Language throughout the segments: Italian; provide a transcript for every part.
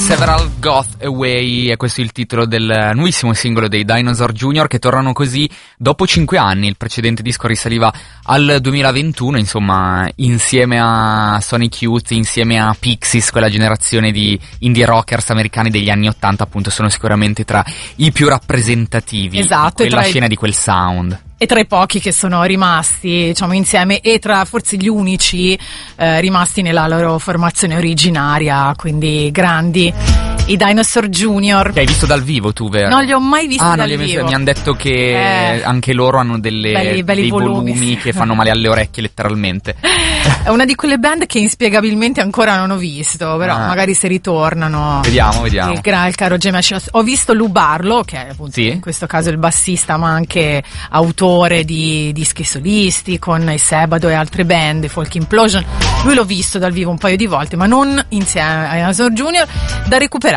Several Goth Away, e questo è il titolo del nuovissimo singolo dei Dinosaur Jr., che tornano così dopo 5 anni. Il precedente disco risaliva al 2021, insomma, insieme a Sonic Youth, insieme a Pixies, quella generazione di indie rockers americani degli anni 80, appunto, sono sicuramente tra i più rappresentativi, esatto, di quella scena, di quel sound. E tra i pochi che sono rimasti, diciamo, insieme, e tra forse gli unici rimasti nella loro formazione originaria, quindi grandi, i Dinosaur Jr. Che hai visto dal vivo tu, vero? Non li ho mai visti dal vivo. Mi hanno detto che anche loro hanno dei volumi che fanno male alle orecchie, letteralmente. È una di quelle band che inspiegabilmente ancora non ho visto, però magari se ritornano. Vediamo. Il caro Jamie Ashton. Ho visto Lou Barlow, che è appunto in questo caso il bassista, ma anche autore di dischi solisti con i Sebado e altre band, Folk Implosion. Lui l'ho visto dal vivo un paio di volte, ma non insieme a Dinosaur Jr. Da recuperare.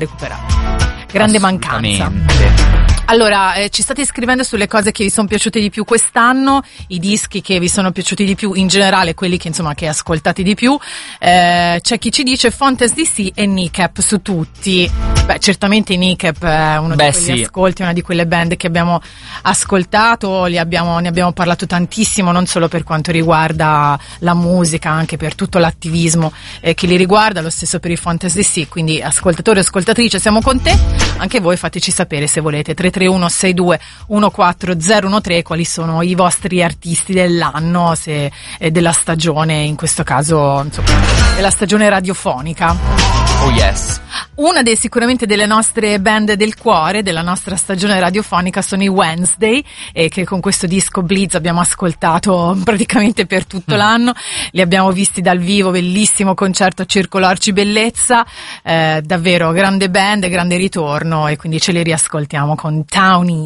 Grande mancanza. Allora, ci state scrivendo sulle cose che vi sono piaciute di più quest'anno, i dischi che vi sono piaciuti di più in generale, quelli che insomma che ascoltate di più. C'è chi ci dice Fontes DC e Kneecap su tutti. Beh, certamente i Kneecap è uno di quegli ascolti, una di quelle band che abbiamo ascoltato, ne abbiamo parlato tantissimo, non solo per quanto riguarda la musica, anche per tutto l'attivismo che li riguarda, lo stesso per i Fontes DC, quindi ascoltatori e ascoltatrici, siamo con te, anche voi fateci sapere se volete, 331 62 14013, quali sono i vostri artisti dell'anno, se della stagione, in questo caso insomma della stagione radiofonica. Oh yes. Una sicuramente delle nostre band del cuore, della nostra stagione radiofonica, sono i Wednesday, che con questo disco Blitz abbiamo ascoltato praticamente per tutto l'anno. Li abbiamo visti dal vivo, bellissimo concerto a Circolo Arci Bellezza, davvero grande band, grande ritorno, e quindi ce li riascoltiamo con Townies.